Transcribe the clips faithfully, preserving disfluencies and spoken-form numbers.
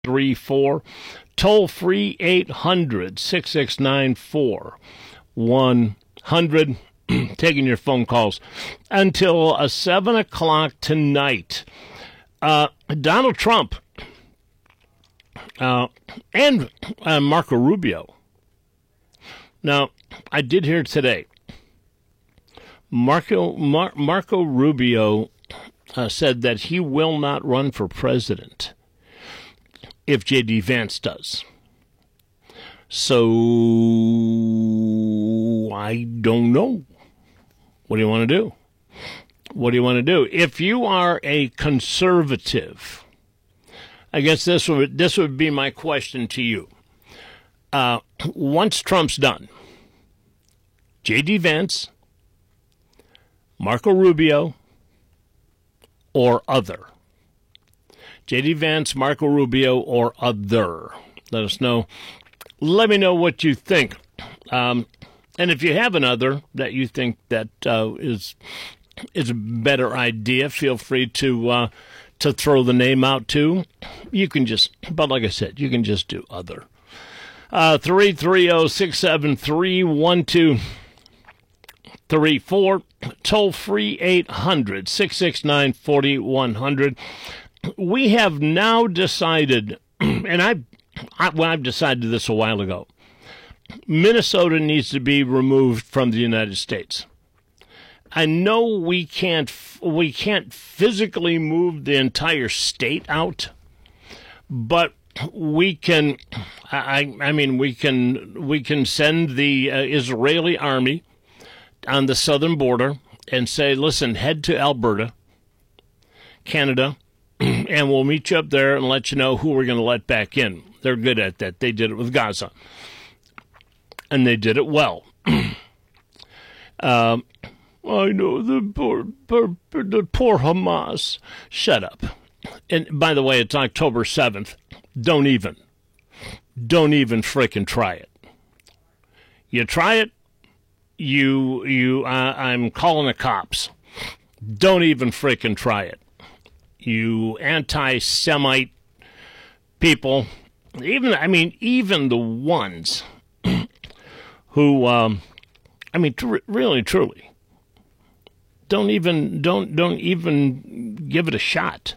three four. Toll free eight hundred, six six nine, four one zero zero. Taking your phone calls until uh, seven o'clock tonight. Uh, Donald Trump uh, and uh, Marco Rubio. Now, I did hear today, Marco, Mar- Marco Rubio uh, said that he will not run for president if J D. Vance does. So, I don't know. What do you want to do? What do you want to do? If you are a conservative, I guess this would this would be my question to you. Uh, once Trump's done, J D. Vance, Marco Rubio, or other? J D. Vance, Marco Rubio, or other? Let us know. Let me know what you think. Um, and if you have another that you think that uh, is is a better idea, feel free to uh, to throw the name out too. You can just, but like I said, you can just do other. Uh, three three zero, six seven three, one two three four. Toll free eight hundred, six six nine, four one zero zero. We have now decided, and I, I well, I've decided this a while ago, Minnesota needs to be removed from the United States. I know we can't we can't physically move the entire state out, but we can. I I mean we can we can send the uh, Israeli army on the southern border and say, listen, head to Alberta, Canada, and we'll meet you up there and let you know who we're going to let back in. They're good at that. They did it with Gaza, and they did it well. um, I know the poor, poor, the poor Hamas. Shut up. And by the way, it's October seventh. Don't even. Don't even frickin' try it. You try it, you, you, uh, I'm calling the cops. Don't even frickin' try it. You anti-Semite people, even, I mean, even the ones who, um, I mean, tr- really, truly, don't even, don't, don't even give it a shot.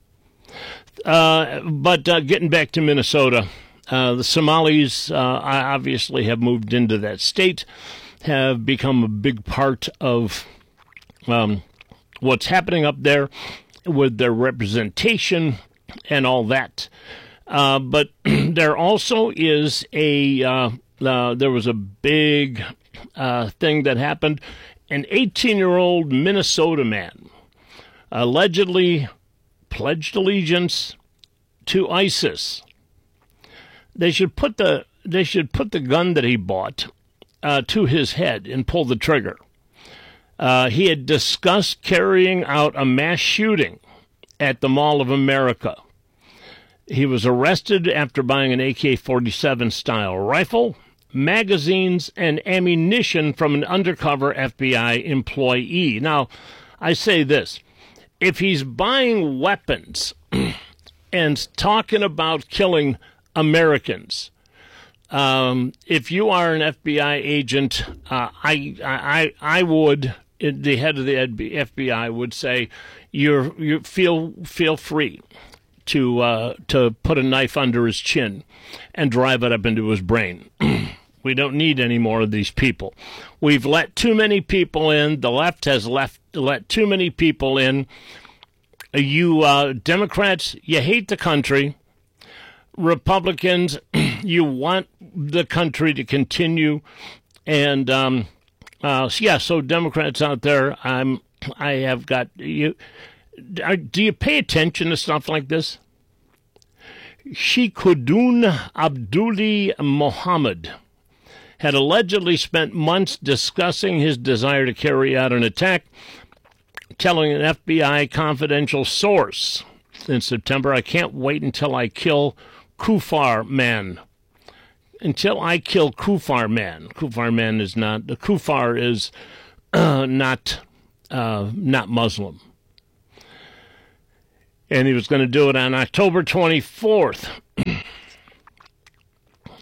Uh, but uh, getting back to Minnesota, uh, the Somalis uh, obviously have moved into that state, have become a big part of um, what's happening up there with their representation and all that. Uh, but there also is a, uh, uh, there was a big uh, thing that happened. An eighteen-year-old Minnesota man allegedly pledged allegiance to ISIS. They should put the they should put the gun that he bought uh, to his head and pull the trigger. Uh, he had discussed carrying out a mass shooting at the Mall of America. He was arrested after buying an A K forty-seven style rifle, magazines, and ammunition from an undercover F B I employee. Now, I say this. If he's buying weapons and talking about killing Americans, um, if you are an F B I agent, uh, I, I, I would, the head of the F B I would say, you're, you feel, feel free to, uh, to put a knife under his chin and drive it up into his brain. We don't need any more of these people. We've let too many people in. The left has left let too many people in. You uh, Democrats, you hate the country. Republicans, you want the country to continue. And um, uh, so yeah, so Democrats out there, I'm I have got you. Are, do you pay attention to stuff like this? Sheikhuddin Abdulli Mohammed had allegedly spent months discussing his desire to carry out an attack, telling an F B I confidential source in September, I can't wait until I kill Kufar Man. Until I kill Kufar Man. Kufar Man is not, Kufar is uh, not, uh, not Muslim. And he was going to do it on October twenty-fourth.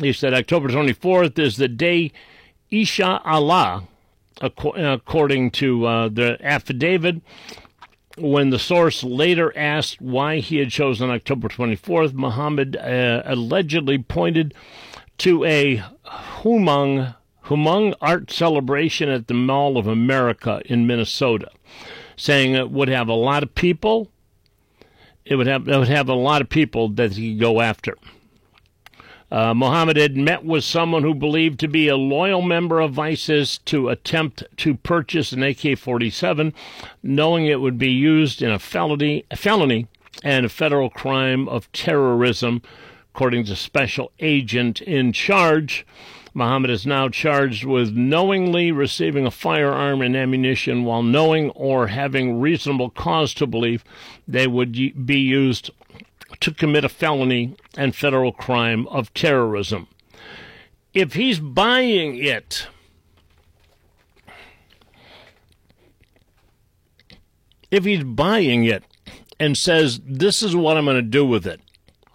He said October twenty-fourth is the day Isha Allah, according to uh, the affidavit. When the source later asked why he had chosen October twenty-fourth, Muhammad uh, allegedly pointed to a Hmong, Hmong art celebration at the Mall of America in Minnesota, saying it would have a lot of people. It would have it would have a lot of people that he could go after. Uh, Muhammad had met with someone who believed to be a loyal member of ISIS to attempt to purchase an A K forty-seven, knowing it would be used in a felony, a felony and a federal crime of terrorism, according to special agent in charge. Muhammad is now charged with knowingly receiving a firearm and ammunition while knowing or having reasonable cause to believe they would be used to commit a felony and federal crime of terrorism. If he's buying it, if he's buying it and says, this is what I'm going to do with it,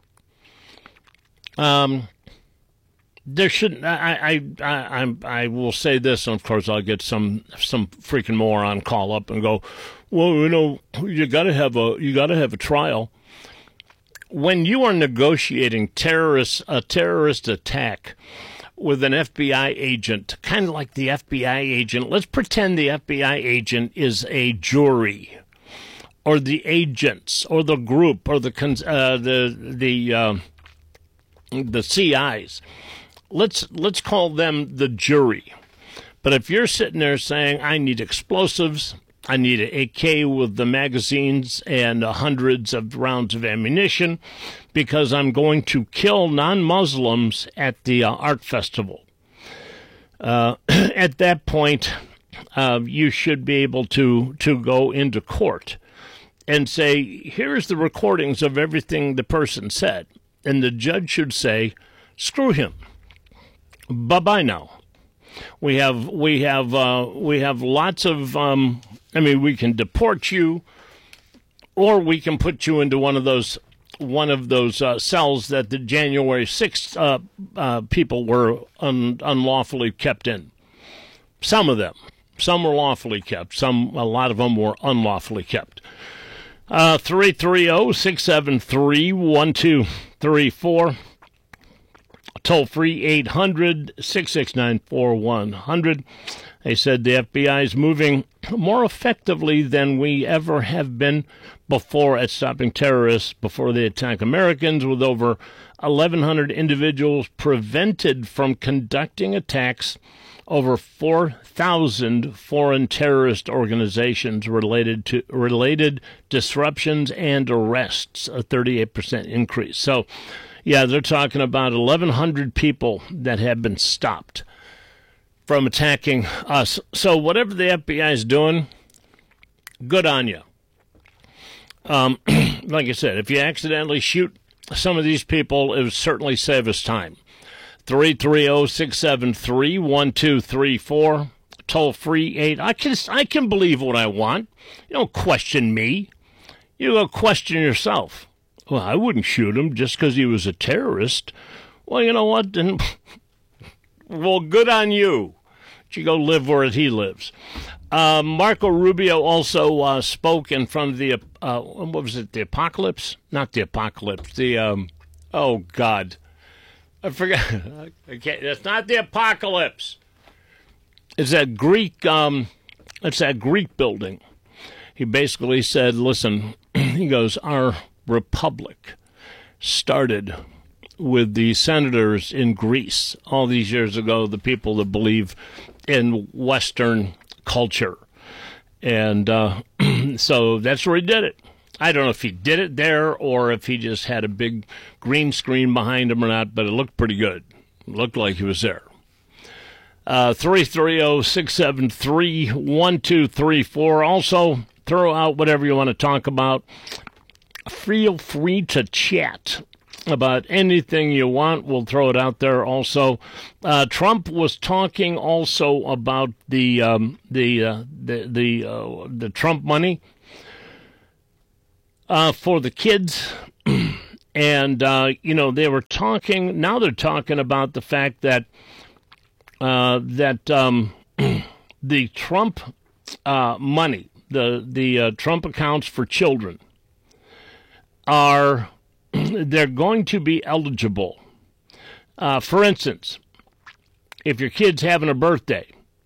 um, there shouldn't, I, I, I, I, I will say this, and of course I'll get some, some freaking moron call up and go, well, you know, you gotta have a, you gotta have a trial. When you are negotiating terrorist, a terrorist attack with an F B I agent, kind of like the F B I agent, let's pretend the F B I agent is a jury, or the agents, or the group, or the uh, the the uh, the C Is. Let's let's call them the jury. But if you're sitting there saying, "I need explosives," I need an A K with the magazines and uh, hundreds of rounds of ammunition because I'm going to kill non-Muslims at the uh, art festival. Uh, at that point, uh, you should be able to, to go into court and say, here's the recordings of everything the person said. And the judge should say, screw him. Bye-bye now. We have, we have, uh, we have lots of... Um, I mean, we can deport you, or we can put you into one of those one of those uh, cells that the January sixth uh, uh, people were un- unlawfully kept in. Some of them, some were lawfully kept. Some, a lot of them were unlawfully kept. Uh, three three zero, six seven three, one two three four. Toll free eight hundred, six six nine, four one zero zero. They said the F B I is moving more effectively than we ever have been before at stopping terrorists before they attack Americans, with over eleven hundred individuals prevented from conducting attacks, over four thousand foreign terrorist organizations related to related disruptions and arrests, a thirty-eight percent increase. So, yeah, they're talking about eleven hundred people that have been stopped from attacking us. So whatever the F B I is doing, good on you. Um, like I said, if you accidentally shoot some of these people, it would certainly save us time. three three zero, six seven three, one two three four, toll free eight. I can, I can believe what I want. You don't question me. You go question yourself. Well, I wouldn't shoot him just because he was a terrorist. Well, you know what? Then, well, good on you. You go live where he lives. Uh, Marco Rubio also uh, spoke in front of the, uh, what was it, the Apocalypse? Not the Apocalypse, the, um, oh, God. I forgot. Okay, it's not the Apocalypse. It's that Greek, um, it's that Greek building. He basically said, listen, he goes, our republic started with the senators in Greece all these years ago, the people that believe in Western culture. And uh, so that's where he did it. I don't know if he did it there or if he just had a big green screen behind him or not, but it looked pretty good. It looked like he was there. Uh, three three zero, six seven three, one two three four. Also, throw out whatever you want to talk about. Feel free to chat about anything you want. We'll throw it out there also. Uh, Trump was talking also about the um, the uh, the the, uh, the Trump money uh, for the kids, And, uh, you know, they were talking, now they're talking about the fact that uh, that um, the Trump uh, money, the, the uh, Trump accounts for children, are, they're going to be eligible. Uh, for instance, if your kid's having a birthday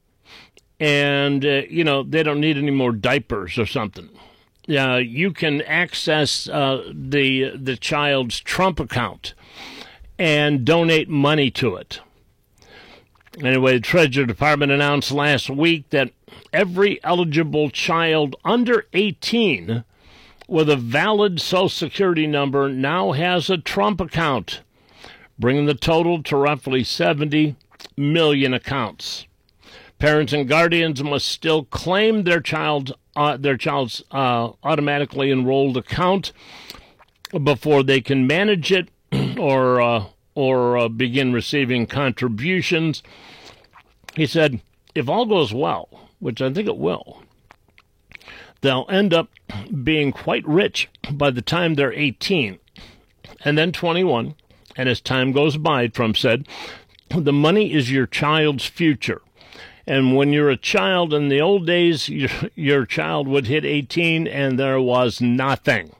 and, uh, you know, they don't need any more diapers or something, Uh, you can access uh, the the child's Trump account and donate money to it. Anyway, the Treasury Department announced last week that every eligible child under eighteen with a valid Social Security number now has a Trump account, bringing the total to roughly seventy million accounts. Parents and guardians must still claim their child's uh, their child's uh, automatically enrolled account before they can manage it or uh, or uh, begin receiving contributions. He said, if all goes well, which I think it will, they'll end up being quite rich by the time they're eighteen and then twenty-one. And as time goes by, Trump said, the money is your child's future. And when you're a child, in the old days, your, your child would hit eighteen and there was nothing.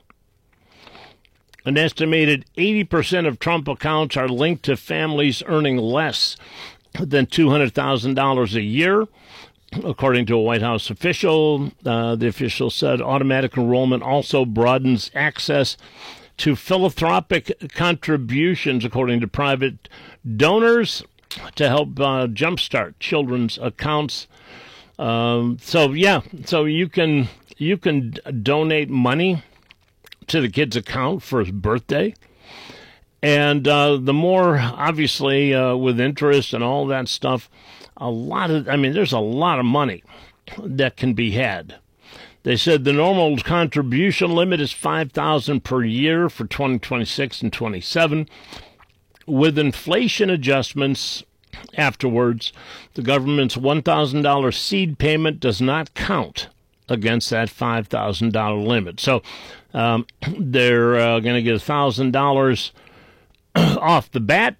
An estimated eighty percent of Trump accounts are linked to families earning less than two hundred thousand dollars a year. According to a White House official, uh, the official said automatic enrollment also broadens access to philanthropic contributions, according to private donors, to help uh, jumpstart children's accounts. Um, so yeah, so you can you can donate money to the kid's account for his birthday, and uh, the more obviously uh, with interest and all that stuff, a lot of I mean, there's a lot of money that can be had. They said the normal contribution limit is five thousand dollars per year for twenty twenty-six and twenty-seven. With inflation adjustments afterwards, the government's one thousand dollars seed payment does not count against that five thousand dollars limit. So um, they're uh, going to get one thousand dollars off the bat,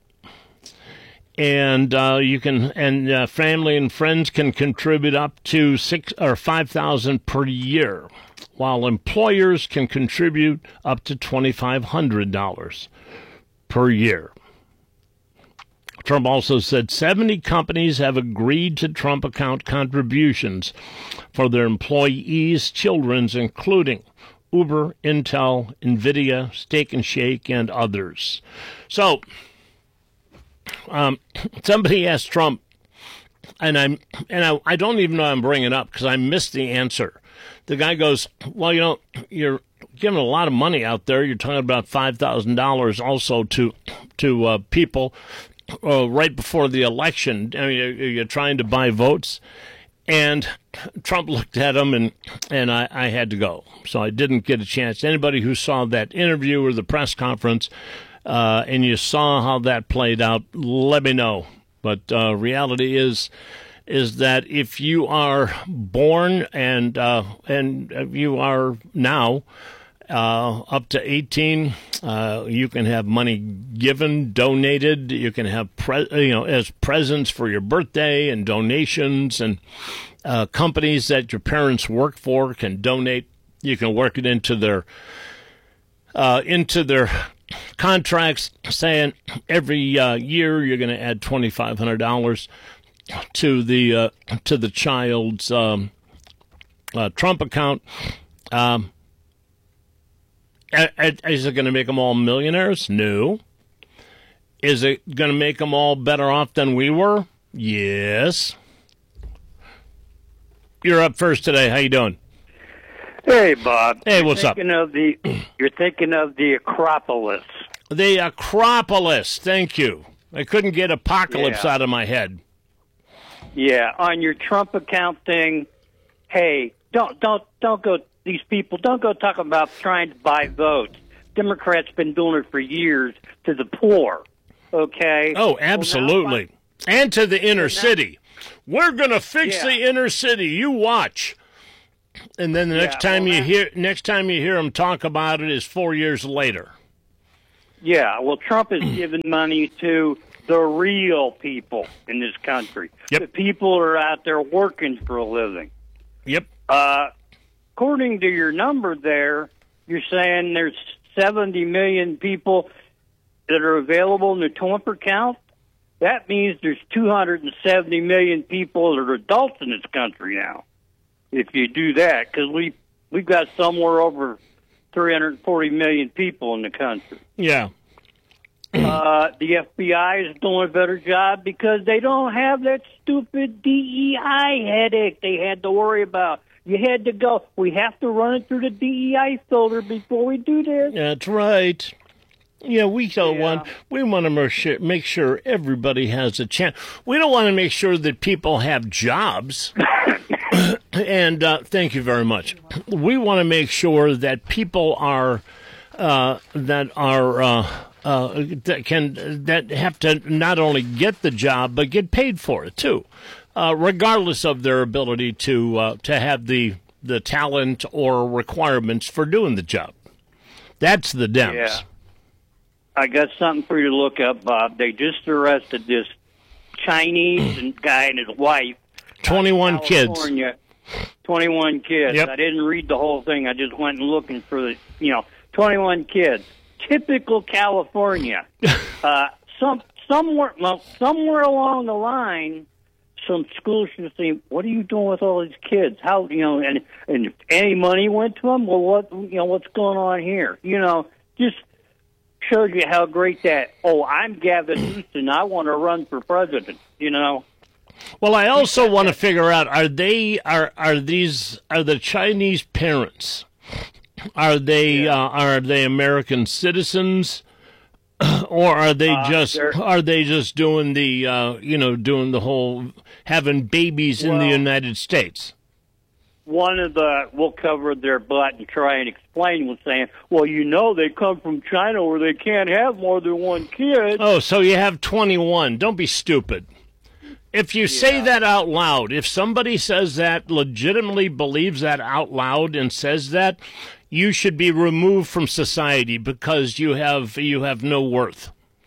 and uh, you can and uh, family and friends can contribute up to six or five thousand dollars per year, while employers can contribute up to twenty-five hundred dollars per year. Trump also said seventy companies have agreed to Trump account contributions for their employees' children, including Uber, Intel, NVIDIA, Steak and Shake, and others. So, um, somebody asked Trump, and I'm and I, I don't even know I'm bringing it up because I missed the answer. The guy goes, well, you know, you're giving a lot of money out there. You're talking about five thousand dollars also to to uh, people uh, right before the election. I mean, you're trying to buy votes. And Trump looked at him, and, and I, I had to go. So I didn't get a chance. Anybody who saw that interview or the press conference uh, and you saw how that played out, let me know. But uh, reality is is that if you are born and uh, and you are now uh, up to eighteen, uh, you can have money given, donated. You can have pre- you know as presents for your birthday and donations, and uh, companies that your parents work for can donate. You can work it into their uh, into their contracts, saying every uh, year you're going to add twenty-five hundred dollars to the uh, to the child's um, uh, Trump account. Um, is it going to make them all millionaires? No. Is it going to make them all better off than we were? Yes. You're up first today. How you doing? Hey, Bob. Hey, you're what's up? Thinking of the, you're thinking of the Acropolis. The Acropolis. Thank you. I couldn't get apocalypse Yeah. out of my head. Yeah, on your Trump account thing. Hey, don't don't don't go. These people don't go talking about trying to buy votes. Democrats been doing it for years to the poor. Okay. Oh, absolutely. Well, and to the inner now, city. We're going to fix Yeah. the inner city. You watch. And then the next Yeah, time well, you that- hear next time you hear them talk about it is four years later. Yeah, well, Trump is giving money to the real people in this country. Yep. The people who are out there working for a living. Yep. Uh, according to your number there, you're saying there's seventy million people that are available in the Trump account. That means there's two hundred seventy million people that are adults in this country now. If you do that, because we we've got somewhere over three hundred forty million people in the country. Yeah. Uh, the F B I is doing a better job because they don't have that stupid D E I headache they had to worry about. You had to go, we have to run it through the D E I filter before we do this. That's right. Yeah, we don't Yeah. want, we want to make sure, make sure everybody has a chance. We don't want to make sure that people have jobs. And uh, thank you very much. We want to make sure that people are, uh, that are, uh, uh, that can, that have to not only get the job, but get paid for it too. Uh, regardless of their ability to uh, to have the the talent or requirements for doing the job. That's the Dems. Yeah. I got something for you to look up, Bob. They just arrested this Chinese guy and his wife. twenty-one kids. California. twenty-one kids. Yep. I didn't read the whole thing. I just went and looking for the, you know, twenty-one kids. Typical California. uh, some somewhere, well, somewhere along the line, some schools should say, "What are you doing with all these kids? How, you know?" And and if any money went to them, well, what, you know, what's going on here? You know, just shows you how great that. Oh, I'm Gavin Newsom. I want to run for president. You know. Well, I also want to figure out, are they are are these are the Chinese parents? Are they Yeah. uh, are they American citizens, or are they Uh, just they're- are they just doing the uh, you know doing the whole having babies in the Well- United States? One of the, we'll cover their butt and try and explain, was saying, well, you know, they come from China where they can't have more than one kid. Oh, so you have twenty-one. Don't be stupid. If you say Yeah. that out loud, if somebody says that, legitimately believes that out loud and says that, you should be removed from society because you have you have no worth.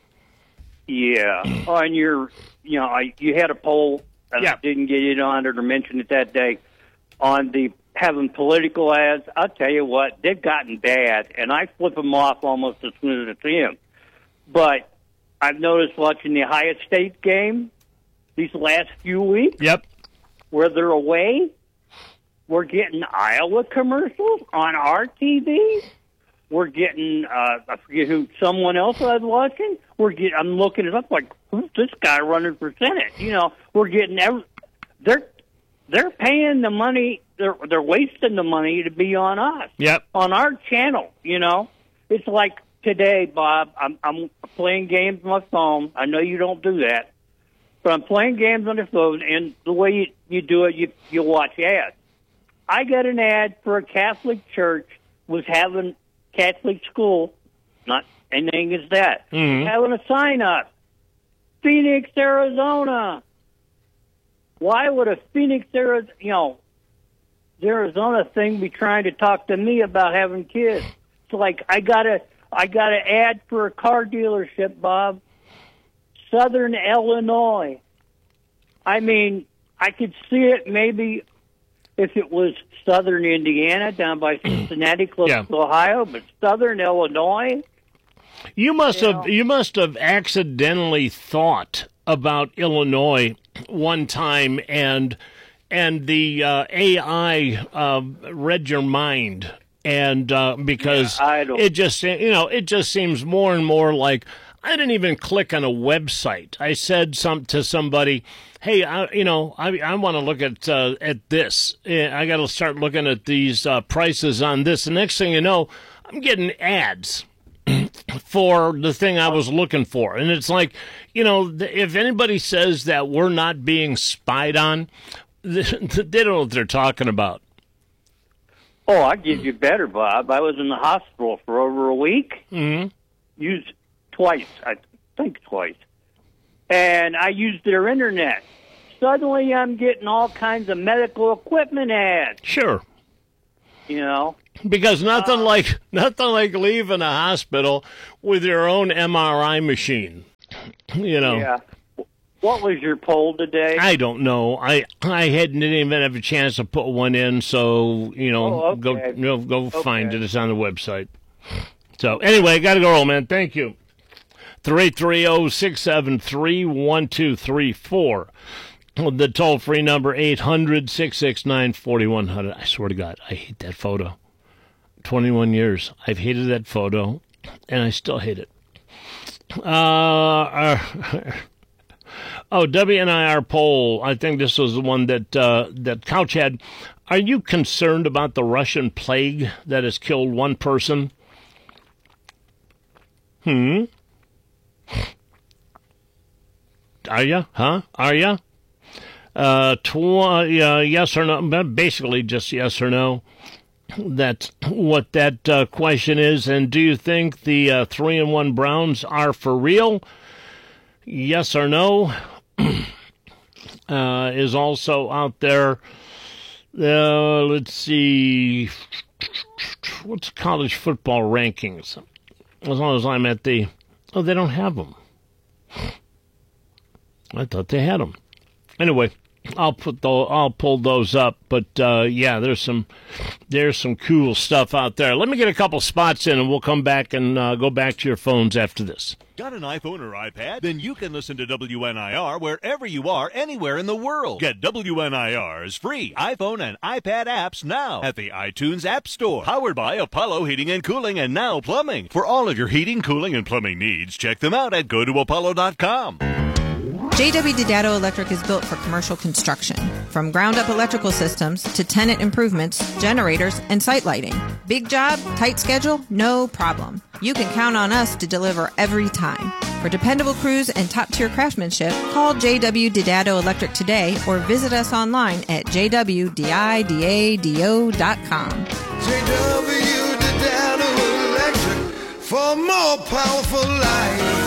Yeah. On your, you know, I, you had a poll, and Yeah. I didn't get it on it or mention it that day, on the having political ads. I'll tell you what, they've gotten bad, and I flip them off almost as soon as I see them. But I've noticed watching the Ohio State game these last few weeks, Yep. where they're away, we're getting Iowa commercials on our T V. We're getting, uh, I forget who, someone else I was watching. We're get, I'm looking it up like, who's this guy running for Senate? You know, we're getting, every, they're, they're paying the money, they're, they're wasting the money to be on us, Yep. on our channel, you know. It's like today, Bob, I'm, I'm playing games on my phone. I know you don't do that. But I'm playing games on the phone, and the way you, you do it, you, you watch ads. I got an ad for a Catholic church was having Catholic school, not anything as that, Mhm. having a sign up. Phoenix, Arizona. Why would a Phoenix, Arizona, you know, Arizona thing be trying to talk to me about having kids? It's like I got a I got an ad for a car dealership, Bob. Southern Illinois. I mean, I could see it maybe if it was Southern Indiana down by Cincinnati, close Yeah. to Ohio, but Southern Illinois. You must Yeah. have you must have accidentally thought about Illinois one time, and and the uh, A I uh, read your mind, and uh, because Yeah, I don't- it just you know it just seems more and more like. I didn't even click on a website. I said some to somebody, "Hey, I, you know, I I want to look at uh, at this. Eh, I got to start looking at these uh, prices on this." The next thing you know, I'm getting ads for the thing I was looking for, and it's like, you know, th- if anybody says that we're not being spied on, they don't know what they're talking about. Oh, I give you better, Bob. I was in the hospital for over a week. Mm-hmm. Used twice, I think twice. And I used their internet. Suddenly I'm getting all kinds of medical equipment ads, Sure. you know. Because nothing uh, like nothing like leaving a hospital with your own M R I machine. You know. Yeah. What was your poll today? I don't know. I I hadn't didn't even have a chance to put one in, so you know, oh, okay. go you know, go okay. find it. It's on the website. So anyway, got to go, old man. Thank you. three three zero, six seven three, one two three four. The toll-free number, eight hundred, six six nine, four one zero zero. I swear to God, I hate that photo. twenty-one years. I've hated that photo, and I still hate it. Uh, uh, oh, W N I R poll. I think this was the one that, uh, that Couch had. Are you concerned about the Russian plague that has killed one person? Hmm? Are you? Huh? Are you? Uh, tw- uh, yes or no? Basically just yes or no. That's what that uh, question is. And do you think the uh, three and one Browns are for real? Yes or no? uh, is also out there. Uh, let's see. What's college football rankings? As long as I'm at the... Oh, they don't have them. I thought they had them. Anyway, I'll put the I'll pull those up. But uh, yeah, there's some there's some cool stuff out there. Let me get a couple spots in, and we'll come back and uh, go back to your phones after this. Got an iPhone or iPad? Then you can listen to W N I R wherever you are, anywhere in the world. Get W N I R's free iPhone and iPad apps now at the iTunes App Store. Powered by Apollo Heating and Cooling and Now Plumbing. For all of your heating, cooling, and plumbing needs, check them out at go to apollo dot com. J W Didado Electric is built for commercial construction. From ground-up electrical systems to tenant improvements, generators, and site lighting. Big job, tight schedule, no problem. You can count on us to deliver every time. For dependable crews and top-tier craftsmanship, call J W Didado Electric today or visit us online at j w didado dot com. J W Didado Electric for more powerful life.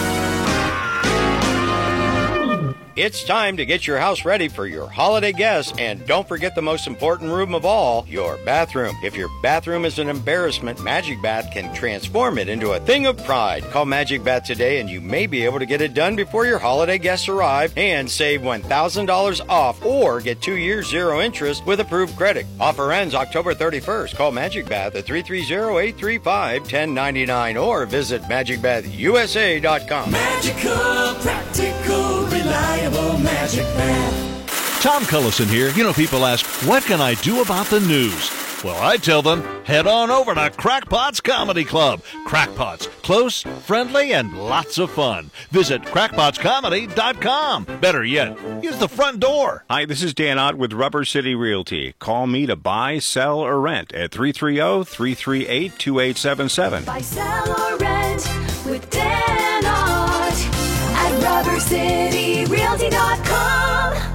It's time to get your house ready for your holiday guests, and don't forget the most important room of all, your bathroom. If your bathroom is an embarrassment, Magic Bath can transform it into a thing of pride. Call Magic Bath today and you may be able to get it done before your holiday guests arrive and save one thousand dollars off or get two years zero interest with approved credit. Offer ends October thirty-first. Call Magic Bath at three three zero, eight three five, one zero nine nine or visit magic bath u s a dot com. Magical, practical, reliable. Magic Bath. Tom Cullison here. You know, people ask, what can I do about the news? Well, I tell them, head on over to Crackpots Comedy Club. Crackpots, close, friendly, and lots of fun. Visit crackpots comedy dot com. Better yet, use the front door. Hi, this is Dan Ott with Rubber City Realty. Call me to buy, sell, or rent at three three zero, three three eight, two eight seven seven. Buy, sell, or rent with Dan Ott at rubber city realty dot com.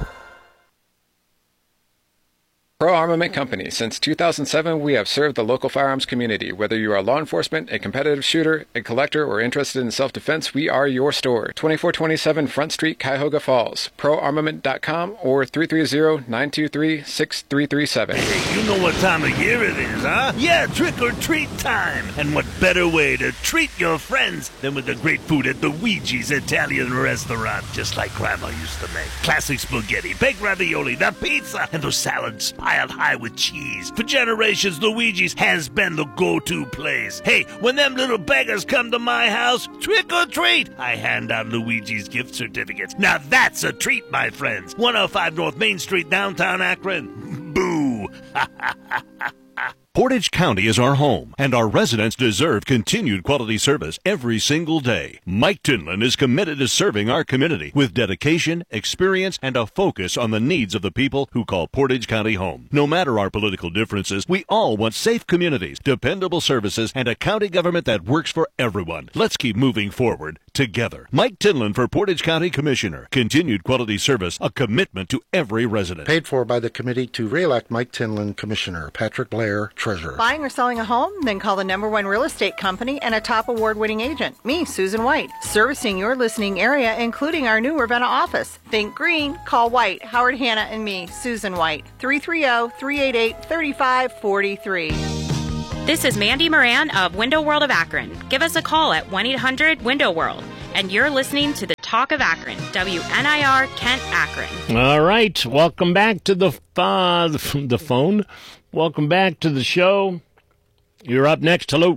Pro Armament Company. Since two thousand seven, we have served the local firearms community. Whether you are law enforcement, a competitive shooter, a collector, or interested in self-defense, we are your store. twenty-four twenty-seven Front Street, Cuyahoga Falls. pro armament dot com or three three zero, nine two three, six three three seven. Hey, you know what time of year it is, huh? Yeah, trick-or-treat time. And what better way to treat your friends than with the great food at the Luigi's Italian restaurant, just like Grandma used to make. Classic spaghetti, baked ravioli, the pizza, and those salads piled high with cheese. For generations, Luigi's has been the go-to place. Hey, when them little beggars come to my house, trick or treat, I hand out Luigi's gift certificates. Now that's a treat, my friends. one oh five North Main Street, downtown Akron. Boo! Portage County is our home, and our residents deserve continued quality service every single day. Mike Tinlin is committed to serving our community with dedication, experience, and a focus on the needs of the people who call Portage County home. No matter our political differences, we all want safe communities, dependable services, and a county government that works for everyone. Let's keep moving forward together. Mike Tinlin for Portage County Commissioner. Continued quality service, a commitment to every resident. Paid for by the committee to re-elect Mike Tinlin Commissioner. Patrick Blair, Treasurer. Buying or selling a home? Then call the number one real estate company and a top award-winning agent. Me, Susan White. Servicing your listening area, including our new Ravenna office. Think green, call White, Howard Hanna, and me, Susan White. three three zero, three eight eight, three five four three. This is Mandy Moran of Window World of Akron. Give us a call at one eight hundred window world. And you're listening to the Talk of Akron, W N I R Kent Akron. All right. Welcome back to the, uh, the, the phone. Welcome back to the show. You're up next. Hello.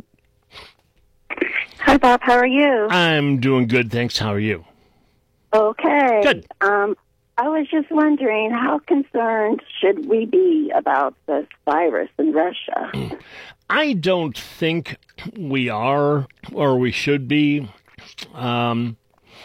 Hi, Bob. How are you? I'm doing good, thanks. How are you? Okay. Good. Um, I was just wondering, how concerned should we be about this virus in Russia? I don't think we are, or we should be. Um,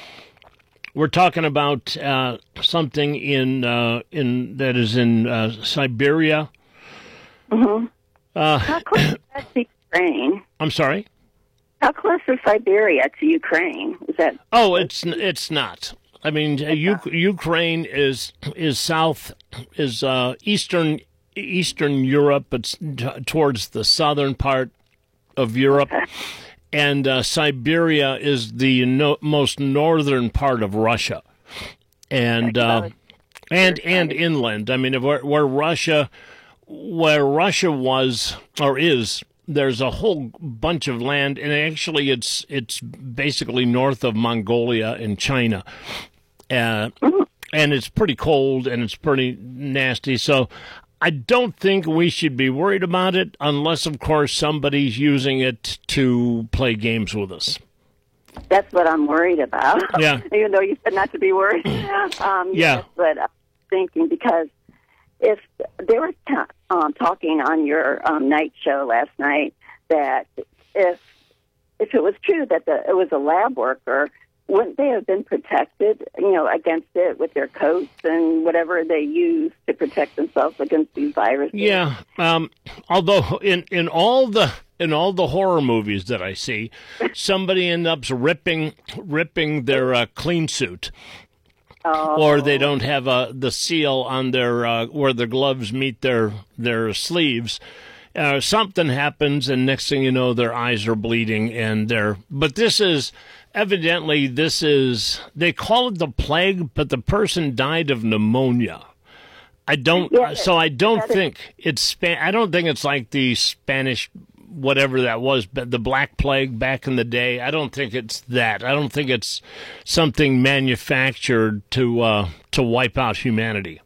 we're talking about uh, something in uh, in that is in uh, Siberia. Mm-hmm. Uh, how close is that to Ukraine? I'm sorry? How close is Siberia to Ukraine? Is that? Oh, it's it's not. I mean, uh, U- Ukraine is is south is uh, eastern Eastern Europe. It's t- towards the southern part of Europe. Okay. And uh, Siberia is the no- most northern part of Russia, and uh, and and inland. I mean, where, where Russia, where Russia was or is, there's a whole bunch of land, and actually, it's it's basically north of Mongolia and China, uh, and it's pretty cold and it's pretty nasty. So I don't think we should be worried about it unless, of course, somebody's using it to play games with us. That's what I'm worried about. Yeah. Even though you said not to be worried. um, yeah. Yes, but I'm thinking because if they were t- um, talking on your um, night show last night that if if it was true that the, it was a lab worker, wouldn't they have been protected, you know, against it with their coats and whatever they use to protect themselves against these viruses? Yeah. Um, although in, in all the in all the horror movies that I see, somebody ends up ripping ripping their uh, clean suit, oh. or they don't have uh, the seal on their uh, where their gloves meet their their sleeves. Uh, something happens, and next thing you know, their eyes are bleeding, and they're. But this is. Evidently, this is, they call it the plague, but the person died of pneumonia. I don't, yeah, so I don't think is. it's, Span- I don't think it's like the Spanish, whatever that was, but the Black Plague back in the day. I don't think it's that. I don't think it's something manufactured to, uh, to wipe out humanity.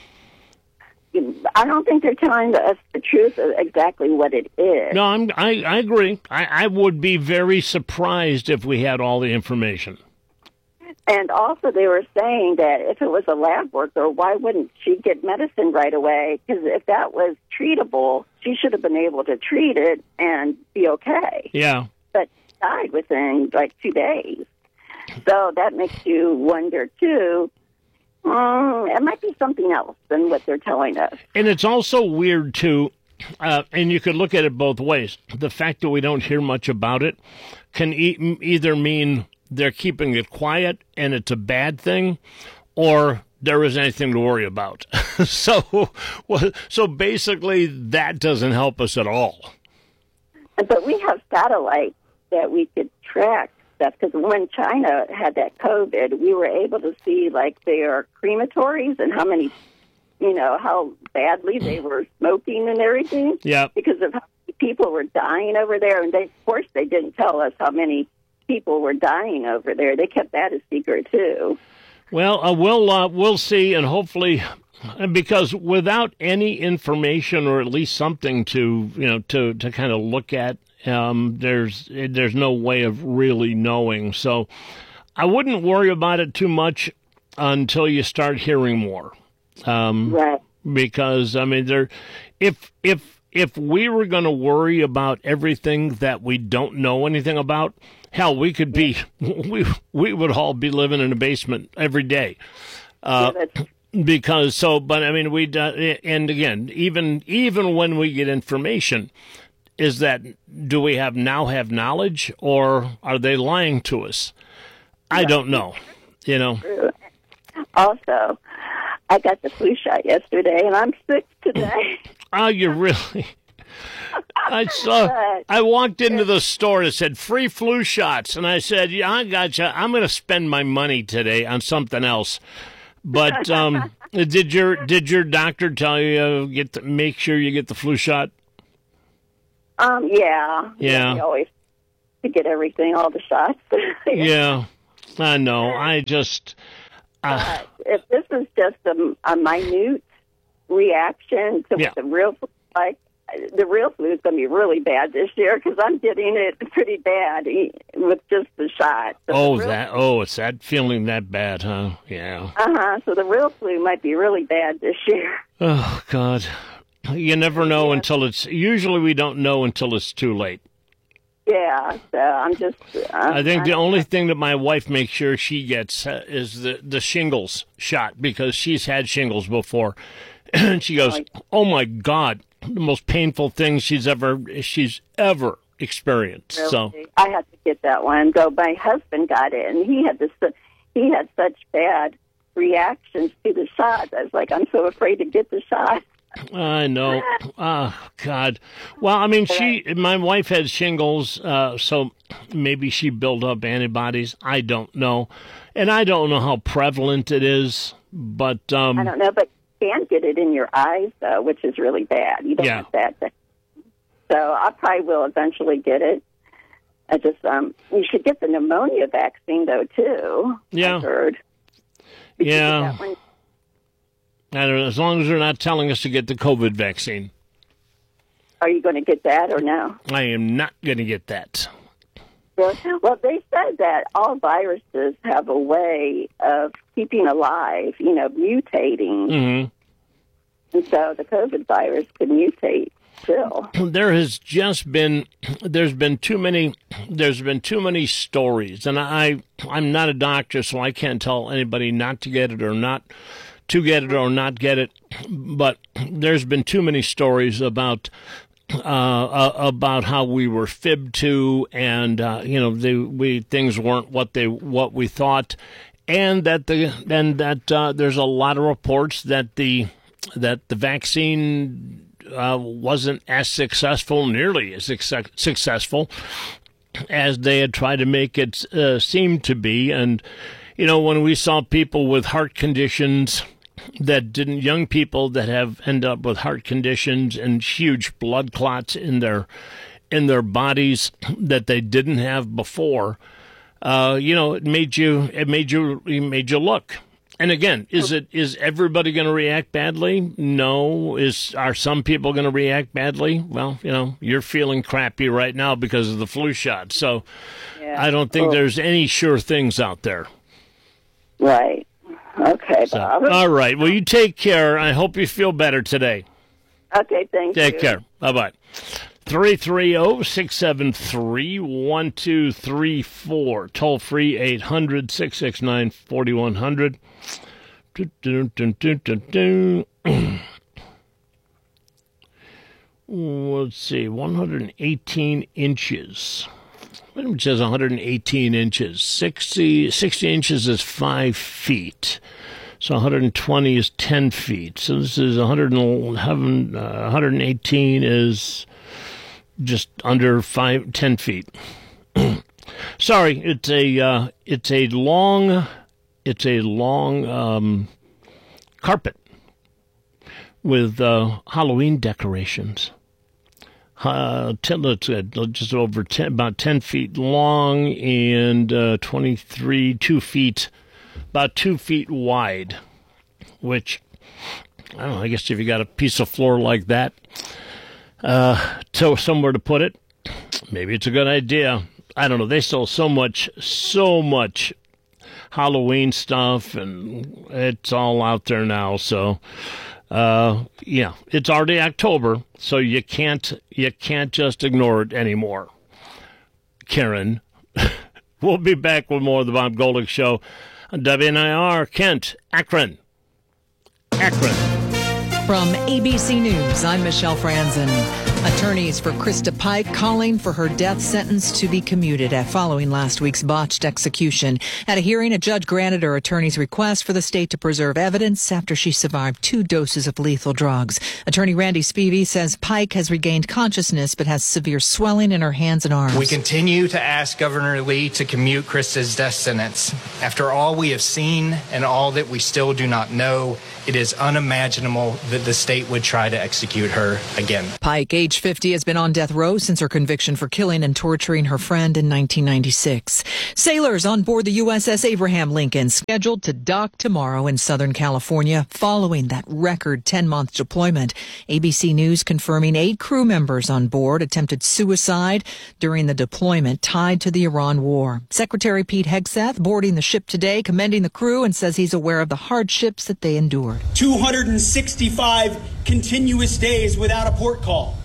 I don't think they're telling us the truth of exactly what it is. No, I'm, I, I agree. I, I would be very surprised if we had all the information. And also they were saying that if it was a lab worker, why wouldn't she get medicine right away? Because if that was treatable, she should have been able to treat it and be okay. Yeah. But she died within like two days. So that makes you wonder, too, Um, it might be something else than what they're telling us. And it's also weird, too, uh, and you could look at it both ways. The fact that we don't hear much about it can e- either mean they're keeping it quiet and it's a bad thing, or there isn't anything to worry about. so, so basically, that doesn't help us at all. But we have satellites that we could track stuff, because when China had that COVID, we were able to see like their crematories and how many, you know, how badly they were smoking and everything. Yeah. Because of how many people were dying over there, and they, of course, they didn't tell us how many people were dying over there. They kept that a secret too. Well, uh, we'll uh, we'll see, and hopefully, because without any information or at least something to you know to to kind of look at. Um, there's there's no way of really knowing. So I wouldn't worry about it too much until you start hearing more. Um, right. Because, I mean, there, if, if, if we were going to worry about everything that we don't know anything about, hell, we could be, we, we would all be living in a basement every day. Uh, yeah, that's- because so, but I mean, we, uh, and again, even, even when we get information, is that, do we have now have knowledge, or are they lying to us? I don't know, you know. Also, I got the flu shot yesterday, and I'm sick today. Oh, you really? I saw. I walked into the store and it said free flu shots, and I said, "Yeah, I gotcha. I'm going to spend my money today on something else." But um, did your did your doctor tell you uh, get the, make sure you get the flu shot? Um, yeah. Yeah. We always to get everything, all the shots. Yeah, I know. I just. Uh, but if this is just a, a minute reaction to Yeah. what the real flu is like, the real flu is going to be really bad this year because I'm getting it pretty bad e- with just the shot. So oh, the real, that. Oh, it's that feeling that bad, huh? Yeah. Uh-huh. So the real flu might be really bad this year. Oh, God. You never know yeah. until it's. Usually we don't know until it's too late. Yeah, so I'm just. Uh, I think I'm, the only thing that my wife makes sure she gets uh, is the, the shingles shot because she's had shingles before. And she goes, oh, my God, the most painful thing she's ever she's ever experienced. Really? So I had to get that one. Though my husband got it, and he had this. He had such bad reactions to the shots. I was like, I'm so afraid to get the shot. I know. Oh, God. Well, I mean, she, my wife had shingles, uh, so maybe she built up antibodies. I don't know. And I don't know how prevalent it is, but... Um, I don't know, but you can get it in your eyes, though, which is really bad. You don't yeah. want that. To, so I probably will eventually get it. I just, um, you should get the pneumonia vaccine, though, too. Yeah. I heard. Yeah. I don't know, as long as they're not telling us to get the COVID vaccine. Are you going to get that or no? I am not going to get that. Well, they said that all viruses have a way of keeping alive, you know, mutating. Mm-hmm. And so the COVID virus could mutate still. There has just been, there's been too many, there's been too many stories. And I, I'm not a doctor, so I can't tell anybody not to get it or not to get it or not get it, but there's been too many stories about uh, uh, about how we were fibbed to, and uh, you know, they, we things weren't what they what we thought, and that the and that uh, there's a lot of reports that the that the vaccine uh, wasn't as successful, nearly as success- successful as they had tried to make it uh, seem to be, and you know, when we saw people with heart conditions that didn't, young people that have end up with heart conditions and huge blood clots in their in their bodies that they didn't have before, uh, you know, it made you it made you it made you look. And again, is it is everybody going to react badly? No. Is are some people going to react badly? Well, you know, you're feeling crappy right now because of the flu shot. So yeah. I don't think oh. there's any sure things out there. Right. Okay, so, Bob. All right. Well, you take care. I hope you feel better today. Okay, thank take you. Take care. Bye-bye. three three zero, six seven three, one two three four. Toll free eight hundred, six six nine, four one zero zero. Do, do, do, do, do, do. Let's see, one hundred eighteen inches. It says one hundred eighteen inches. sixty, sixty inches is five feet. So one hundred twenty is ten feet. So this is one hundred eleven, uh, one hundred eighteen is just under five, ten feet. Sorry, it's a uh, it's a long it's a long um, carpet with uh, Halloween decorations. Uh, ten, let's, uh, just over ten, about ten feet long and uh, twenty-three, two feet, about two feet wide. Which I don't know. I guess if you got a piece of floor like that, uh, so somewhere to put it, maybe it's a good idea. I don't know. They sell so much, so much Halloween stuff, and it's all out there now. So. Uh, yeah, it's already October, so you can't you can't just ignore it anymore. Karen, we'll be back with more of the Bob Golick Show on W N I R, Kent, Akron. Akron. From A B C News, I'm Michelle Franzen. Attorneys for Krista Pike calling for her death sentence to be commuted following last week's botched execution. At a hearing, a judge granted her attorney's request for the state to preserve evidence after she survived two doses of lethal drugs. Attorney Randy Spivey says Pike has regained consciousness but has severe swelling in her hands and arms. We continue to ask Governor Lee to commute Krista's death sentence. After all we have seen and all that we still do not know, it is unimaginable that the state would try to execute her again. Pike, age age fifty, has been on death row since her conviction for killing and torturing her friend in nineteen ninety-six. Sailors on board the U S S Abraham Lincoln scheduled to dock tomorrow in Southern California following that record ten-month deployment. A B C News confirming eight crew members on board attempted suicide during the deployment tied to the Iran war. Secretary Pete Hegseth boarding the ship today, commending the crew, and says he's aware of the hardships that they endured. two hundred sixty-five continuous days without a port call.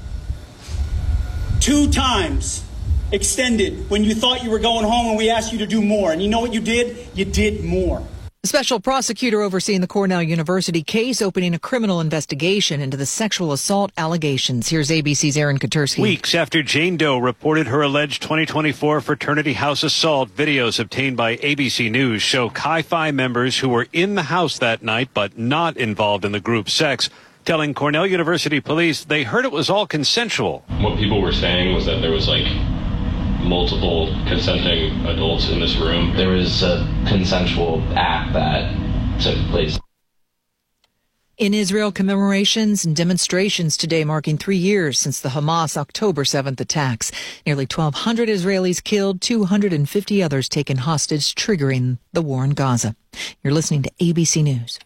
Two times extended when you thought you were going home and we asked you to do more. And you know what you did? You did more. The special prosecutor overseeing the Cornell University case opening a criminal investigation into the sexual assault allegations. Here's A B C's Aaron Katersky. Weeks after Jane Doe reported her alleged twenty twenty-four fraternity house assault, videos obtained by A B C News show Chi Phi members who were in the house that night but not involved in the group's sex, telling Cornell University police they heard it was all consensual. What people were saying was that there was like multiple consenting adults in this room. There was a consensual act that took place. In Israel, commemorations and demonstrations today marking three years since the Hamas October seventh attacks. Nearly twelve hundred Israelis killed, two hundred fifty others taken hostage, triggering the war in Gaza. You're listening to A B C News.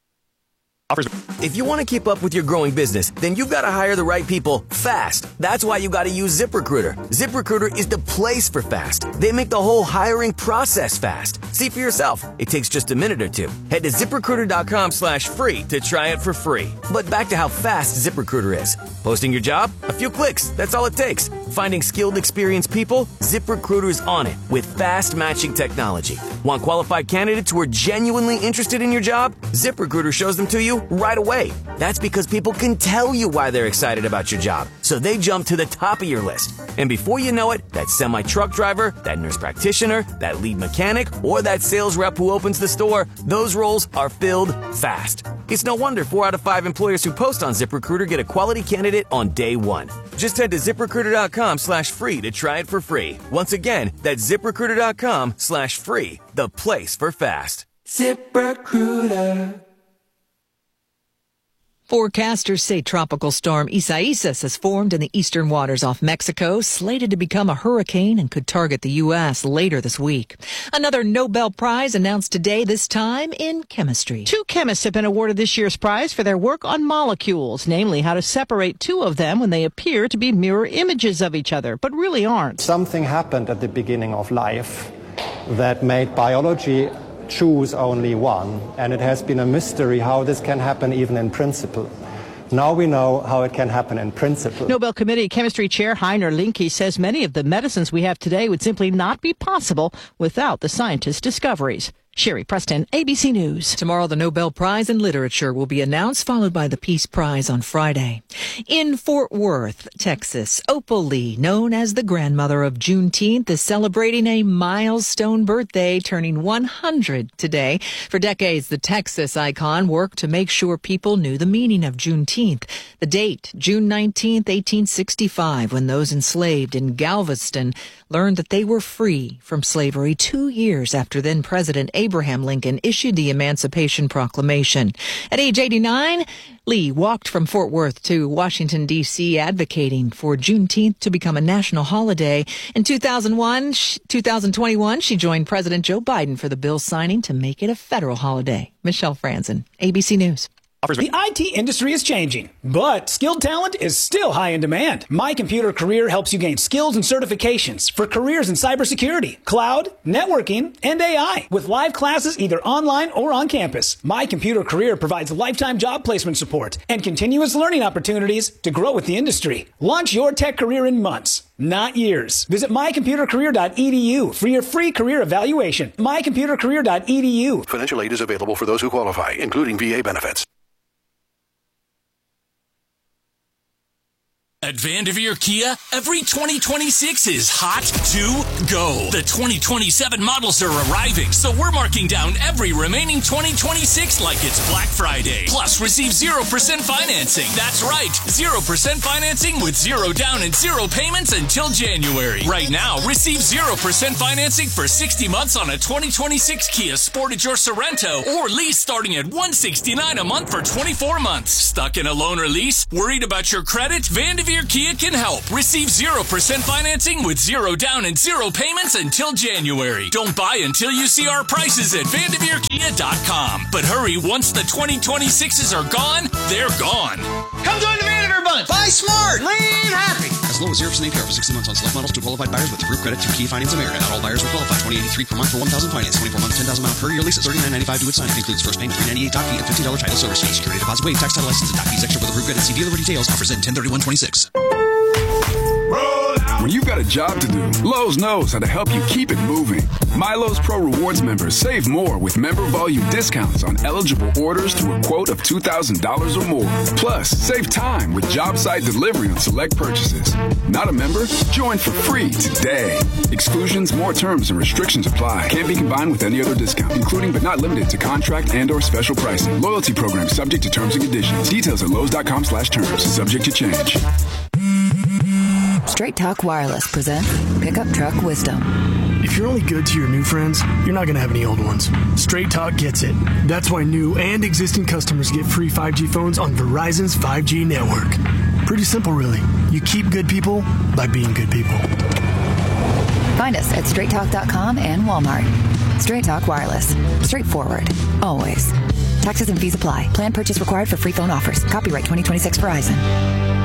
If you want to keep up with your growing business, then you've got to hire the right people fast. That's why you got to use ZipRecruiter. ZipRecruiter is the place for fast. They make the whole hiring process fast. See for yourself. It takes just a minute or two. Head to ZipRecruiter.com slash free to try it for free. But back to how fast ZipRecruiter is. Posting your job? A few clicks. That's all it takes. Finding skilled, experienced people? ZipRecruiter's on it with fast matching technology. Want qualified candidates who are genuinely interested in your job? ZipRecruiter shows them to you right away. That's because people can tell you why they're excited about your job, so they jump to the top of your list. And before you know it, that semi-truck driver, that nurse practitioner, that lead mechanic, or that sales rep who opens the store, those roles are filled fast. It's no wonder four out of five employers who post on ZipRecruiter get a quality candidate on day one. Just head to ZipRecruiter.com slash free to try it for free. Once again, that's ZipRecruiter.com slash free, the place for fast. ZipRecruiter. Forecasters say tropical storm Isaias has formed in the eastern waters off Mexico, slated to become a hurricane and could target the U S later this week. Another Nobel Prize announced today, this time in chemistry. Two chemists have been awarded this year's prize for their work on molecules, namely how to separate two of them when they appear to be mirror images of each other, but really aren't. Something happened at the beginning of life that made biology choose only one, and it has been a mystery how this can happen even in principle. Now we know how it can happen in principle. Nobel Committee Chemistry Chair Heiner Linke says many of the medicines we have today would simply not be possible without the scientists' discoveries. Sherry Preston, A B C News. Tomorrow, the Nobel Prize in Literature will be announced, followed by the Peace Prize on Friday. In Fort Worth, Texas, Opal Lee, known as the grandmother of Juneteenth, is celebrating a milestone birthday, turning one hundred today. For decades, the Texas icon worked to make sure people knew the meaning of Juneteenth. The date, June nineteenth, eighteen sixty-five, when those enslaved in Galveston learned that they were free from slavery two years after then President Abraham Lincoln issued the Emancipation Proclamation. At age eighty-nine, Lee walked from Fort Worth to Washington, D C, advocating for Juneteenth to become a national holiday. In two thousand one, two thousand twenty-one, she joined President Joe Biden for the bill signing to make it a federal holiday. Michelle Franzen, A B C News. The I T industry is changing, but skilled talent is still high in demand. My Computer Career helps you gain skills and certifications for careers in cybersecurity, cloud, networking, and A I. With live classes either online or on campus, My Computer Career provides lifetime job placement support and continuous learning opportunities to grow with the industry. Launch your tech career in months, not years. Visit my computer career dot e d u for your free career evaluation. my computer career dot e d u. Financial aid is available for those who qualify, including V A benefits. At Vanderveer Kia, every twenty twenty-six is hot to go. The twenty twenty-seven models are arriving, so we're marking down every remaining twenty twenty-six like it's Black Friday. Plus, receive zero percent financing. That's right, zero percent financing with zero down and zero payments until January. Right now, receive zero percent financing for sixty months on a twenty twenty-six Kia Sportage or Sorento, or lease starting at one hundred sixty-nine dollars a month for twenty-four months. Stuck in a loan or lease? Worried about your credit? Vanderveer Kia can help. Receive zero percent financing with zero down and zero payments until January. Don't buy until you see our prices at Vanderveer Kia dot com. But hurry, once the twenty twenty-sixes are gone, they're gone. Come join the Vanderveer Bunch. Buy smart. Lean happy. As low as zero percent A P R for sixty months on select models to qualified buyers with approved credit through Kia Finance America. Not all buyers will qualify. twenty eighty-three per month for one thousand finance. twenty-four months, ten thousand mile per year lease at thirty-nine ninety-five to its signing. Includes first payment, three ninety-eight doc fee, and fifteen dollars title service fee. Security deposit waived. Tax title license and doc fees extra with approved credit. See dealer for details. Offers end ten thirty-one twenty-six. When you've got a job to do, Lowe's knows how to help you keep it moving. My Lowe's Pro Rewards members save more with member volume discounts on eligible orders through a quote of two thousand dollars or more. Plus, save time with job site delivery on select purchases. Not a member? Join for free today. Exclusions, more terms, and restrictions apply. Can't be combined with any other discount, including but not limited to contract and or special pricing. Loyalty program subject to terms and conditions. Details at Lowe's dot com slash terms. Subject to change. Straight Talk Wireless presents Pickup Truck Wisdom. If you're only good to your new friends, you're not going to have any old ones. Straight Talk gets it. That's why new and existing customers get free five G phones on Verizon's five G network. Pretty simple, really. You keep good people by being good people. Find us at straight talk dot com and Walmart. Straight Talk Wireless. Straightforward. Always. Taxes and fees apply. Plan purchase required for free phone offers. Copyright twenty twenty-six Verizon.